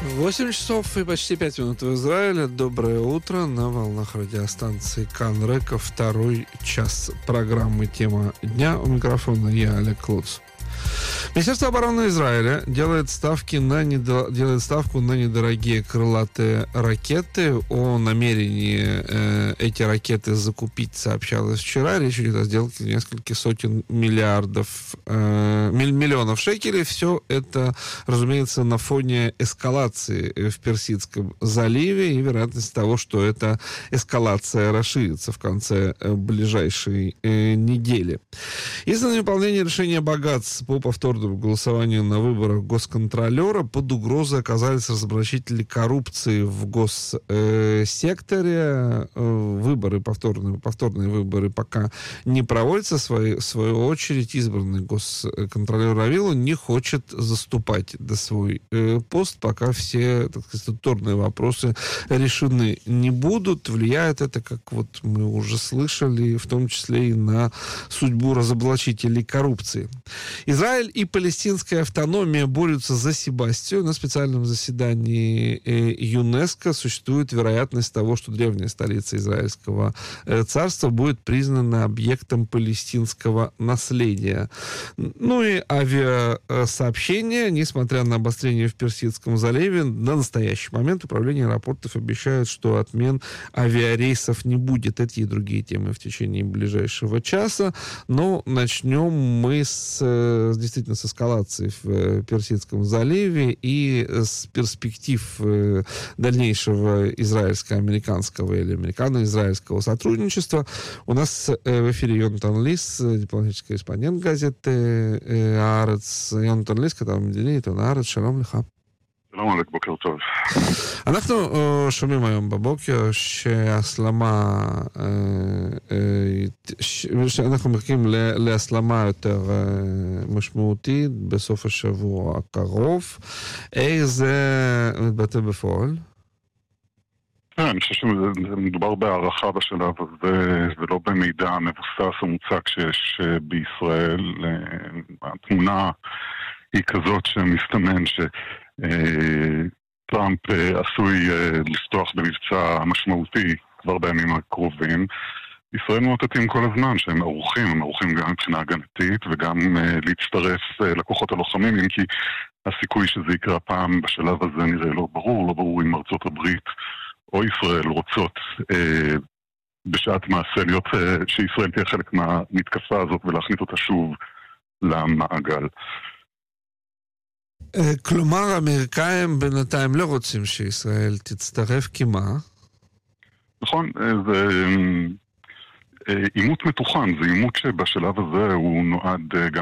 8 часов и почти 5 минут в Израиле. Доброе утро на волнах радиостанции Канрека. Второй час программы «Тема дня». У микрофона я, Олег Луц. Министерство обороны Израиля делает ставку на недорогие крылатые ракеты. О намерении эти ракеты закупить сообщалось вчера. Речь идет о сделке нескольких сотен миллионов шекелей. Все это, разумеется, на фоне эскалации в Персидском заливе и вероятность того, что эта эскалация расширится в конце ближайшей недели. Из-за невыполнения решения Багац по повторному голосованию на выборах госконтролера под угрозой оказались разоблачители коррупции в госсекторе. Повторные выборы пока не проводятся. В свою очередь, избранный госконтролер Авилу не хочет заступать до свой пост, пока все, так сказать, структурные вопросы решены не будут. Влияет это, как вот мы уже слышали, в том числе и на судьбу разоблачителей коррупции. Израиль и палестинская автономия борются за Себастию. На специальном заседании ЮНЕСКО существует вероятность того, что древняя столица Израильского царства будет признана объектом палестинского наследия. Ну и авиасообщение, несмотря на обострение в Персидском заливе, на настоящий момент управление аэропортов обещает, что отмен авиарейсов не будет. Эти и другие темы в течение ближайшего часа. Но начнем мы действительно с эскалации в Персидском заливе и с перспектив дальнейшего израильско-американского или американо-израильского сотрудничества. У нас в эфире Йонатан Лис, дипломатический корреспондент газеты "Аарец". Йонатан Лис, כתב מדיני, עיתון הארץ, שלום לך. שלום עלק, בוקר טוב. אנחנו שומעים היום בבוקר שאנחנו מחכים להסלמה יותר משמעותית בסוף השבוע הקרוב. איך זה מתבטא בפועל? אני חושב שמדובר בהערכה בשלב הזה, ולא במידע מבוסס או מוצק שיש בישראל. התמונה היא כזאת שמסתמן טראמפ עשוי לפתוח במבצע משמעותי כבר בימים הקרובים. ישראל מאותתים כל הזמן שהם ערוכים גם מבחינה הגנתית וגם להצטרף לכוחות הלוחמים, אם כי הסיכוי שזה יקרה פעם בשלב הזה נראה לא ברור אם ארצות הברית או ישראל רוצות בשעת מעשה שישראל תהיה חלק מהמתקפה הזאת ולהכניס אותה שוב למעגל. כלומר, האמריקאים בינתיים לא רוצים שישראל תצטרף, כי מה? נכון, זה עימות מתוחם, זה עימות שבשלב הזה הוא נועד גם